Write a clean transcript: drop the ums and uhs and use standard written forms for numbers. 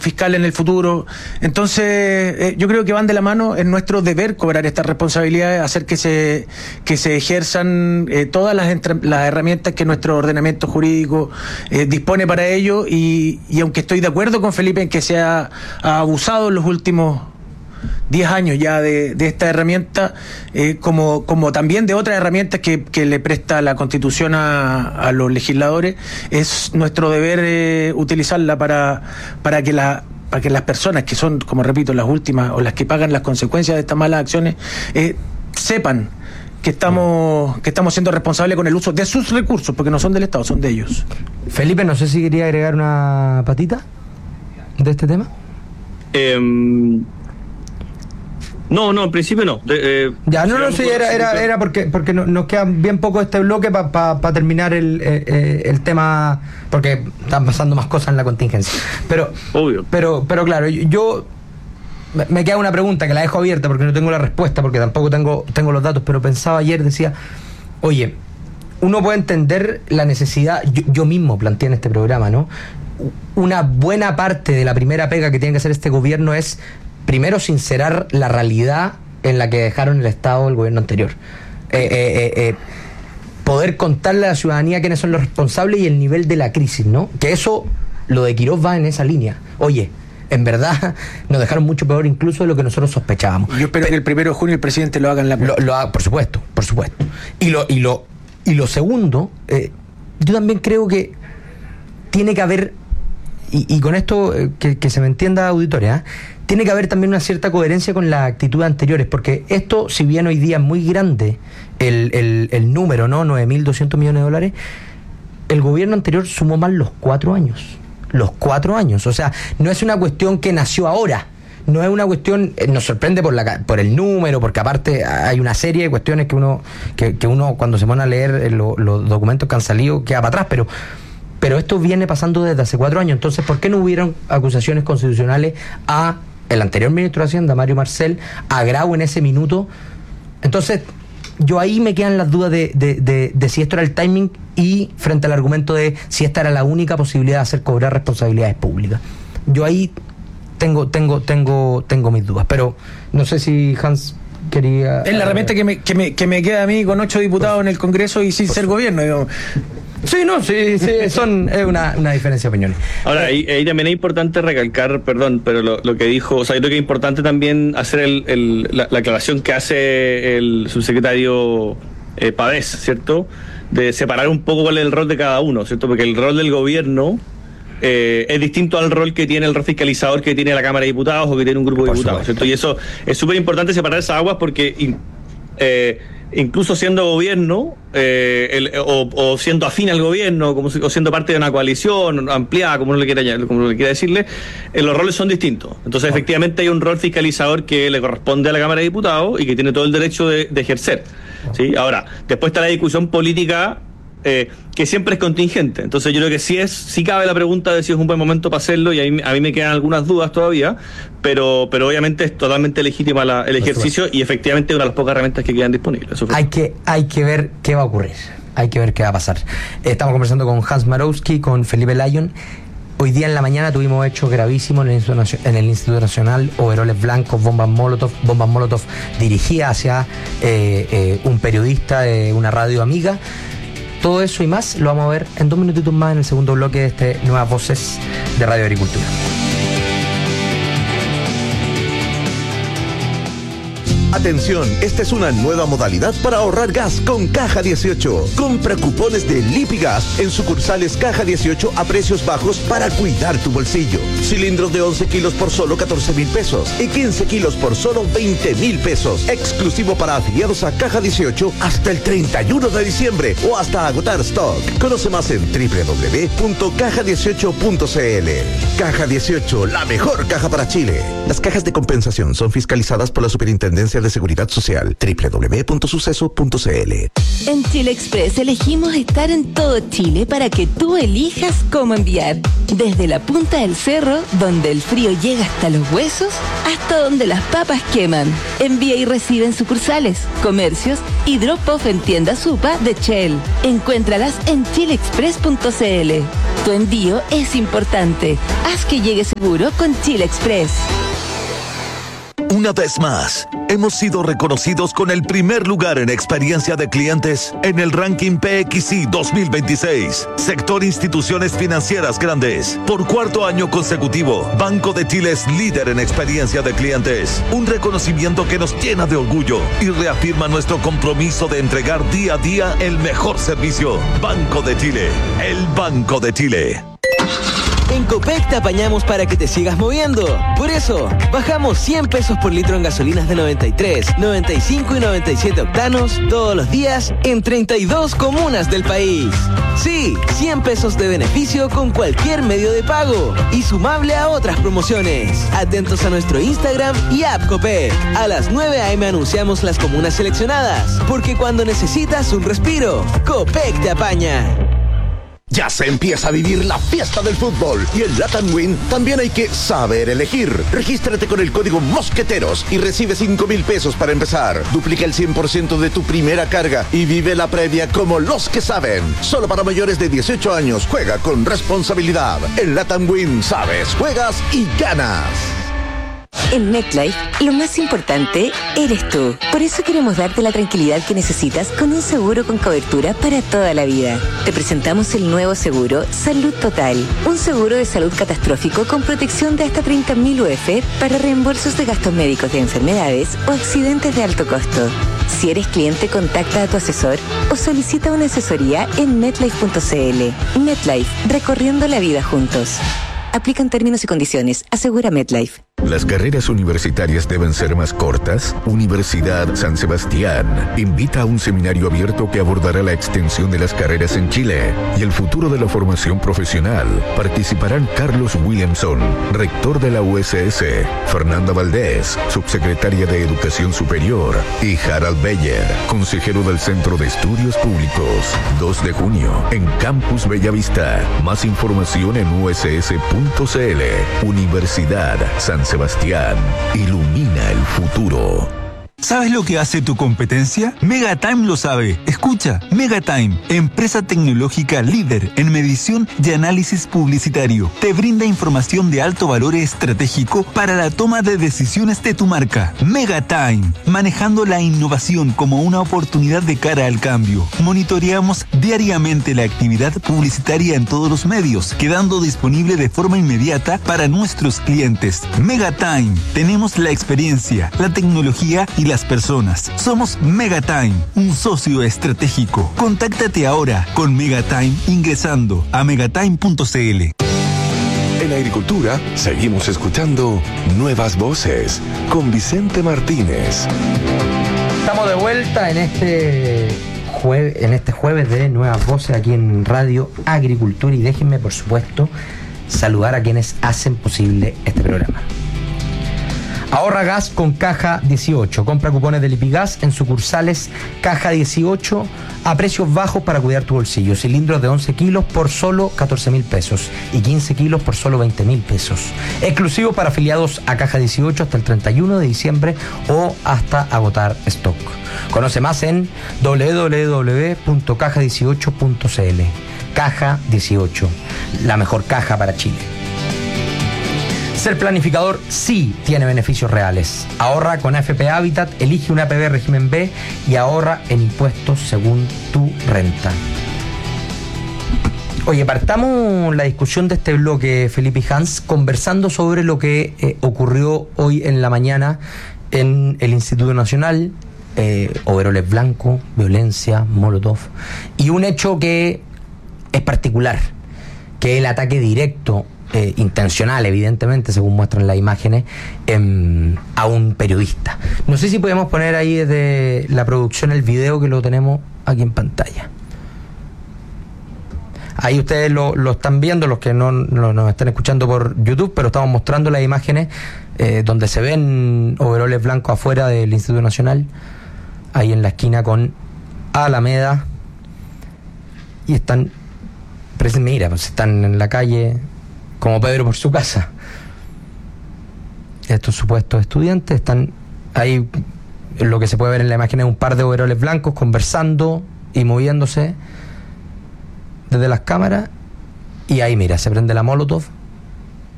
fiscal en el futuro. Entonces, yo creo que van de la mano. Es nuestro deber cobrar estas responsabilidades, hacer que se ejerzan todas las herramientas que nuestro ordenamiento jurídico dispone para ello, y aunque estoy de acuerdo con Felipe en que se ha abusado en los últimos 10 años ya de esta herramienta, como también de otras herramientas que le presta la Constitución a los legisladores, es nuestro deber utilizarla para que las personas que son, como repito, las últimas o las que pagan las consecuencias de estas malas acciones sepan que estamos siendo responsables con el uso de sus recursos, porque no son del Estado, son de ellos. Felipe, no sé si quería agregar una patita de este tema. No, en principio no. Sí, era porque nos queda bien poco este bloque para terminar el tema, porque están pasando más cosas en la contingencia. Obvio. Pero claro, yo me queda una pregunta que la dejo abierta porque no tengo la respuesta, porque tampoco tengo los datos, pero pensaba ayer, decía, oye, uno puede entender la necesidad, yo mismo planteé en este programa, ¿no? Una buena parte de la primera pega que tiene que hacer este gobierno es primero sincerar la realidad en la que dejaron el Estado el gobierno anterior. Poder contarle a la ciudadanía quiénes son los responsables y el nivel de la crisis, ¿no? Que eso, lo de Quirós va en esa línea. Oye, en verdad nos dejaron mucho peor incluso de lo que nosotros sospechábamos. Yo espero que el 1 de junio el presidente lo haga en la... Lo haga, por supuesto. Y lo segundo, yo también creo que tiene que haber, y con esto que se me entienda, auditoria, tiene que haber también una cierta coherencia con las actitudes anteriores, porque esto, si bien hoy día es muy grande el número, ¿no? 9.200 millones de dólares, el gobierno anterior sumó mal los 4 años. Los 4 años. O sea, no es una cuestión que nació ahora. No es una cuestión, nos sorprende por el número, porque aparte hay una serie de cuestiones que uno cuando se pone a leer los documentos que han salido queda para atrás, pero esto viene pasando desde hace 4 años. Entonces, ¿por qué no hubieron acusaciones constitucionales a el anterior ministro de Hacienda, Mario Marcel, a Grau en ese minuto? Entonces, yo ahí me quedan las dudas de si esto era el timing, y frente al argumento de si esta era la única posibilidad de hacer cobrar responsabilidades públicas. Yo ahí tengo mis dudas, pero no sé si Hans quería... Es la herramienta que me queda a mí con 8 diputados en el Congreso y sin ser gobierno, digamos. Sí, es una diferencia de opiniones. Ahora, ahí también es importante recalcar, perdón, pero lo que dijo, o sea, yo creo que es importante también hacer la aclaración que hace el subsecretario Pavés, ¿cierto? De separar un poco cuál es el rol de cada uno, ¿cierto? Porque el rol del gobierno es distinto al rol que tiene el rol fiscalizador que tiene la Cámara de Diputados o que tiene un grupo de diputados, ¿cierto? Y eso es súper importante, separar esas aguas, porque incluso siendo gobierno o siendo afín al gobierno, o siendo parte de una coalición ampliada, como uno le quiera decirle, los roles son distintos. Entonces, efectivamente, hay un rol fiscalizador que le corresponde a la Cámara de Diputados y que tiene todo el derecho de ejercer, ¿sí? Ahora, después está la discusión política, que siempre es contingente. Entonces yo creo que sí cabe la pregunta de si es un buen momento para hacerlo, y a mí me quedan algunas dudas todavía, pero obviamente es totalmente legítima el ejercicio, y efectivamente es una de las pocas herramientas que quedan disponibles. Hay que ver qué va a ocurrir, hay que ver qué va a pasar. Estamos conversando con Hans Marowski, con Felipe Lyon. Hoy día en la mañana tuvimos hechos gravísimos en el Instituto Nacional, overoles blancos, bombas molotov dirigidas hacia un periodista de una radio amiga. Todo eso y más lo vamos a ver en 2 minutitos más en el segundo bloque de este Nuevas Voces de Radio Agricultura. Atención, esta es una nueva modalidad para ahorrar gas con Caja 18. Compra cupones de Lipigas en sucursales Caja 18 a precios bajos para cuidar tu bolsillo. Cilindros de 11 kilos por solo 14,000 pesos y 15 kilos por solo 20,000 pesos. Exclusivo para afiliados a Caja 18 hasta el 31 de diciembre o hasta agotar stock. Conoce más en www.caja18.cl. Caja 18, la mejor caja para Chile. Las cajas de compensación son fiscalizadas por la Superintendencia de Seguridad Social. www.suceso.cl. En Chile Express elegimos estar en todo Chile para que tú elijas cómo enviar. Desde la punta del cerro, donde el frío llega hasta los huesos, hasta donde las papas queman. Envía y recibe en sucursales, comercios y drop-off en tiendas UPA de Shell. Encuéntralas en chileexpress.cl. Tu envío es importante. Haz que llegue seguro con Chile Express. Una vez más, hemos sido reconocidos con el primer lugar en experiencia de clientes en el ranking PXI 2026, sector instituciones financieras grandes. Por cuarto año consecutivo, Banco de Chile es líder en experiencia de clientes, un reconocimiento que nos llena de orgullo y reafirma nuestro compromiso de entregar día a día el mejor servicio. Banco de Chile, el Banco de Chile. En Copec te apañamos para que te sigas moviendo. Por eso, bajamos 100 pesos por litro en gasolinas de 93, 95 y 97 octanos todos los días en 32 comunas del país. Sí, 100 pesos de beneficio con cualquier medio de pago y sumable a otras promociones. Atentos a nuestro Instagram y app Copec. A las 9 a.m. anunciamos las comunas seleccionadas, porque cuando necesitas un respiro, Copec te apaña. Ya se empieza a vivir la fiesta del fútbol y en Latam Win también hay que saber elegir. Regístrate con el código Mosqueteros y recibe 5,000 pesos para empezar. Duplica el 100% de tu primera carga y vive la previa como los que saben. Solo para mayores de 18 años. Juega con responsabilidad. En Latam Win sabes, juegas y ganas. En MetLife, lo más importante eres tú. Por eso queremos darte la tranquilidad que necesitas con un seguro con cobertura para toda la vida. Te presentamos el nuevo seguro Salud Total. Un seguro de salud catastrófico con protección de hasta 30.000 UF para reembolsos de gastos médicos de enfermedades o accidentes de alto costo. Si eres cliente, contacta a tu asesor o solicita una asesoría en MetLife.cl. MetLife, recorriendo la vida juntos. Aplican términos y condiciones. Asegura MetLife. ¿Las carreras universitarias deben ser más cortas? Universidad San Sebastián invita a un seminario abierto que abordará la extensión de las carreras en Chile y el futuro de la formación profesional. Participarán Carlos Williamson, rector de la USS, Fernanda Valdés, subsecretaria de Educación Superior, y Harald Beyer, consejero del Centro de Estudios Públicos. 2 de junio, en Campus Bellavista. Más información en uss.cl. Universidad San Sebastián. Ilumina el futuro. ¿Sabes lo que hace tu competencia? Megatime lo sabe. Escucha, Megatime, empresa tecnológica líder en medición y análisis publicitario, te brinda información de alto valor estratégico para la toma de decisiones de tu marca. Megatime, manejando la innovación como una oportunidad de cara al cambio. Monitoreamos diariamente la actividad publicitaria en todos los medios, quedando disponible de forma inmediata para nuestros clientes. Megatime, tenemos la experiencia, la tecnología y las personas. Somos Megatime, un socio estratégico. Contáctate ahora con Megatime ingresando a megatime.cl. En Agricultura seguimos escuchando Nuevas Voces con Vicente Martínez. Estamos de vuelta en este jueves de Nuevas Voces aquí en Radio Agricultura y déjenme, por supuesto, saludar a quienes hacen posible este programa. Ahorra gas con Caja 18. Compra cupones de Lipigas en sucursales Caja 18 a precios bajos para cuidar tu bolsillo. Cilindros de 11 kilos por solo 14.000 pesos y 15 kilos por solo 20.000 pesos. Exclusivo para afiliados a Caja 18 hasta el 31 de diciembre o hasta agotar stock. Conoce más en www.caja18.cl. Caja 18, la mejor caja para Chile. Ser planificador sí tiene beneficios reales. Ahorra con AFP Habitat, elige una APB régimen B y ahorra en impuestos según tu renta. Oye, partamos la discusión de este bloque, Felipe y Hans, conversando sobre lo que ocurrió hoy en la mañana en el Instituto Nacional, overoles blancos, violencia, molotov, y un hecho que es particular, que es el ataque directo, intencional, evidentemente, según muestran las imágenes, a un periodista. No sé si podemos poner ahí desde la producción el video, que lo tenemos aquí en pantalla. Ahí ustedes lo están viendo, los que no nos están escuchando por YouTube, pero estamos mostrando las imágenes donde se ven overoles blancos afuera del Instituto Nacional, ahí en la esquina con Alameda, y están, mira, pues están en la calle como Pedro por su casa. Estos supuestos estudiantes están ahí. Lo que se puede ver en la imagen es un par de overoles blancos conversando y moviéndose desde las cámaras, Y ahí, mira, se prende la Molotov